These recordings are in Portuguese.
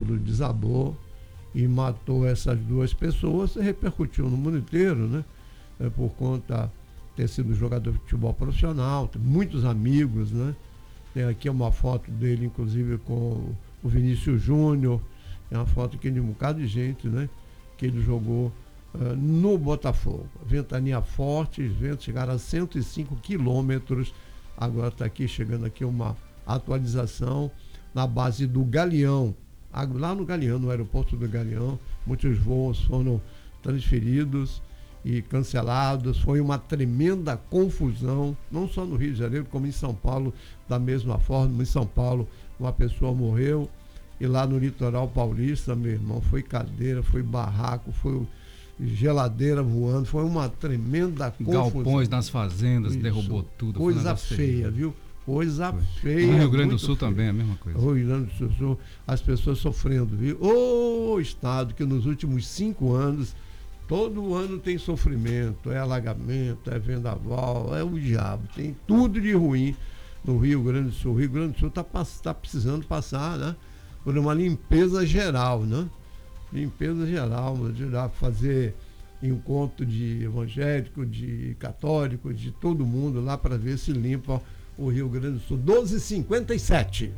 aquilo desabou e matou essas duas pessoas, e repercutiu no mundo inteiro, né? Por conta de ter sido jogador de futebol profissional, tem muitos amigos, né? Tem aqui uma foto dele, inclusive, com o Vinícius Júnior, é uma foto aqui de um bocado de gente, né? Que ele jogou no Botafogo. Ventania forte, os ventos chegaram a 105 quilômetros. Agora está aqui, chegando aqui uma atualização na base do Galeão. Lá no Galeão, no aeroporto do Galeão, muitos voos foram transferidos e cancelados. Foi uma tremenda confusão, não só no Rio de Janeiro, como em São Paulo, da mesma forma. Em São Paulo, uma pessoa morreu, e lá no litoral paulista, meu irmão, foi cadeira, foi barraco, foi geladeira voando, foi uma tremenda confusão. Galpões nas fazendas, isso, derrubou tudo. Coisa feia, viu? Coisa feia. No Rio Grande do Sul também é a mesma coisa. No Rio Grande do Sul, as pessoas sofrendo, viu? O estado que nos últimos 5 anos, todo ano tem sofrimento, é alagamento, é vendaval, é o diabo, tem tudo de ruim no Rio Grande do Sul. O Rio Grande do Sul está precisando passar, né, por uma limpeza geral, né? Limpeza geral, fazer encontro de evangélico, de católico, de todo mundo lá para ver se limpa o Rio Grande do Sul. 12h57.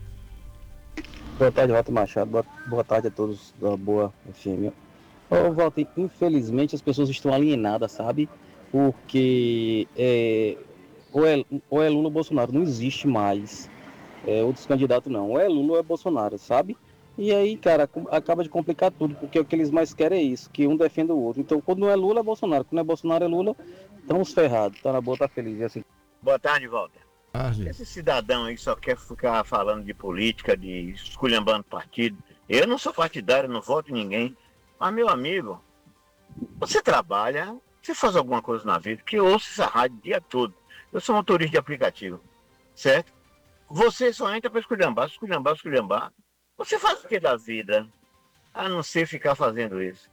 Boa tarde, Walter Machado. Boa tarde a todos da Boa FM. Walter, infelizmente as pessoas estão alienadas, sabe? Porque ou é Lula ou Bolsonaro, não existe mais outros candidatos não. Ou é Lula ou é Bolsonaro, sabe? E aí, cara, acaba de complicar tudo, porque o que eles mais querem é isso, que um defenda o outro. Então, quando não é Lula, é Bolsonaro. Quando não é Bolsonaro, é Lula, estamos ferrados. Tá na boa, tá feliz. Assim. Boa tarde, Walter. Esse cidadão aí só quer ficar falando de política, de esculhambando partido. Eu não sou partidário, não voto em ninguém. Mas, meu amigo, você trabalha, você faz alguma coisa na vida, porque eu ouço essa rádio o dia todo. Eu sou motorista de aplicativo, certo? Você só entra para esculhambar, esculhambar, esculhambar. Você faz o que da vida, a não ser ficar fazendo isso?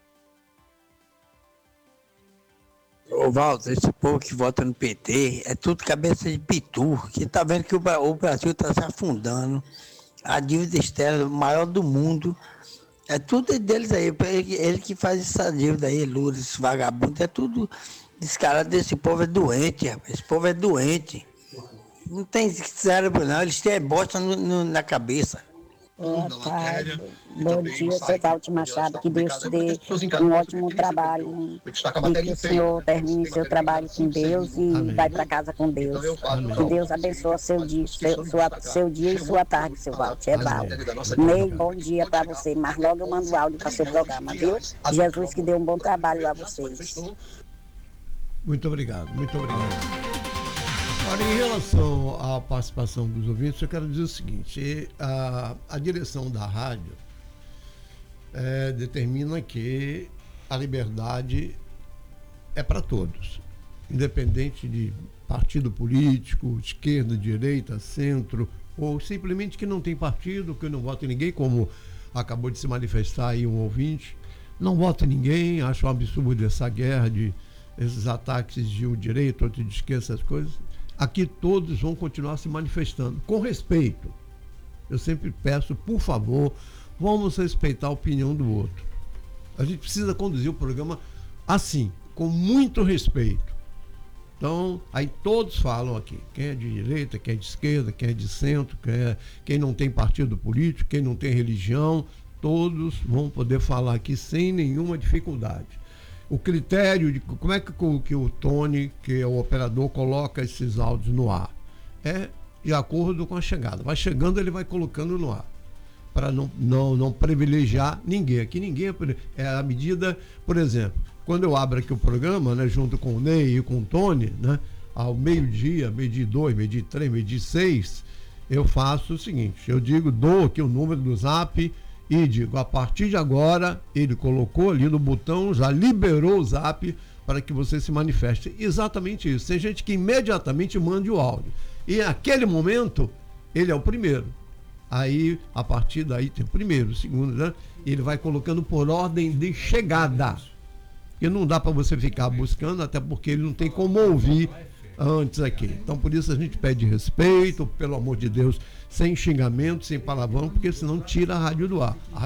Ô Walter, esse povo que vota no PT é tudo cabeça de pitu, que tá vendo que o Brasil tá se afundando, a dívida externa maior do mundo, é tudo deles aí, ele que faz essa dívida aí, Lula, esse vagabundo, é tudo descarado desse povo, é doente, rapaz, esse povo é doente, não tem cérebro não, eles têm bosta na cabeça. Boa tarde, bom dia, seu Walter Machado, que Deus te dê um ótimo trabalho e que o senhor termine seu trabalho com Deus e vai para casa com Deus. Que Deus abençoe seu dia, seu dia e sua tarde, seu Walter. É Val. Ney, bom dia para você, mas logo eu mando áudio para seu programa, viu? Jesus que dê um bom trabalho a vocês. Muito obrigado, muito obrigado. Agora, em relação à participação dos ouvintes, eu quero dizer o seguinte: a direção da rádio determina que a liberdade é para todos, independente de partido político, esquerda, direita, centro, ou simplesmente que não tem partido, que não vota em ninguém, como acabou de se manifestar aí um ouvinte. Não vota em ninguém, acho um absurdo essa guerra, esses ataques de um direito, outro de esquerda, essas coisas. Aqui todos vão continuar se manifestando, com respeito. Eu sempre peço, por favor, vamos respeitar a opinião do outro. A gente precisa conduzir o programa assim, com muito respeito. Então, aí todos falam aqui, quem é de direita, quem é de esquerda, quem é de centro, quem não tem partido político, quem não tem religião, todos vão poder falar aqui sem nenhuma dificuldade. O critério de como é que o Tony, que é o operador, coloca esses áudios no ar é de acordo com a chegada. Vai chegando, ele vai colocando no ar, para não privilegiar ninguém. Aqui ninguém é a medida, por exemplo, quando eu abro aqui o programa, né, junto com o Ney e com o Tony, né, ao meio-dia, meio-dia 2, meio-dia 3, meio-dia 6, eu faço o seguinte: eu dou aqui o número do Zap e digo, a partir de agora, ele colocou ali no botão, já liberou o Zap para que você se manifeste. Exatamente isso. Tem gente que imediatamente manda o áudio. E naquele momento, ele é o primeiro. Aí, a partir daí, tem o primeiro, o segundo, né? E ele vai colocando por ordem de chegada. E não dá para você ficar buscando, até porque ele não tem como ouvir antes aqui. Então, por isso a gente pede respeito, pelo amor de Deus, sem xingamento, sem palavrão, porque senão tira a rádio do ar.